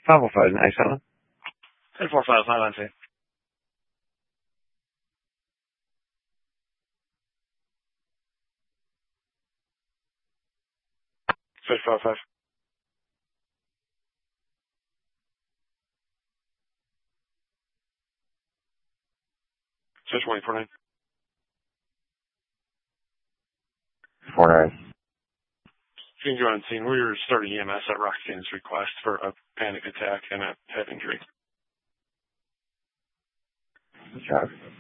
505 97. 1045 Highline State. 655. 62049. 49. You can go on scene. We're starting EMS at Roxanne's request for a panic attack and a head injury. Check.